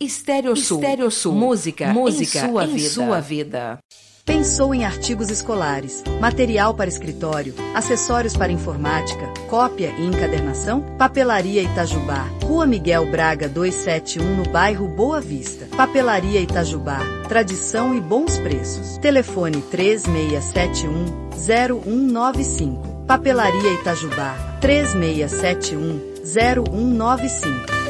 Estéreo Sul. Música em sua vida. Pensou em artigos escolares, material para escritório, acessórios para informática, cópia e encadernação? Papelaria Itajubá, Rua Miguel Braga 271, no bairro Boa Vista. Papelaria Itajubá, tradição e bons preços. Telefone 3671-0195. Papelaria Itajubá, 3671-0195.